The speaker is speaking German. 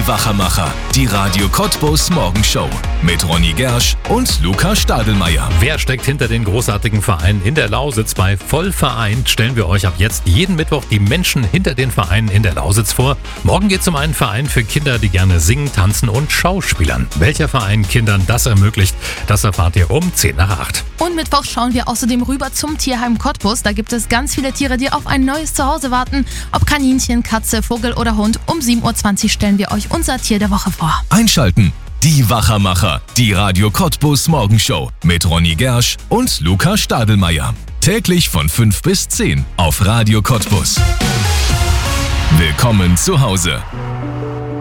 Die Wachermacher, die Radio Cottbus Morgenshow mit Ronny Gersch und Luca Stadelmeier. Wer steckt hinter den großartigen Vereinen in der Lausitz? Bei Vollvereint stellen wir euch ab jetzt jeden Mittwoch die Menschen hinter den Vereinen in der Lausitz vor. Morgen geht es um einen Verein für Kinder, die gerne singen, tanzen und schauspielern. Welcher Verein Kindern das ermöglicht, das erfahrt ihr um 8:10. Und Mittwoch schauen wir außerdem rüber zum Tierheim Cottbus. Da gibt es ganz viele Tiere, die auf ein neues Zuhause warten. Ob Kaninchen, Katze, Vogel oder Hund. Um 7:20 Uhr stellen wir euch unser Tier der Woche vor. Einschalten. Die Wachermacher, die Radio Cottbus Morgenshow mit Ronny Gersch und Luca Stadelmeier. Täglich von 5 bis 10 auf Radio Cottbus. Willkommen zu Hause.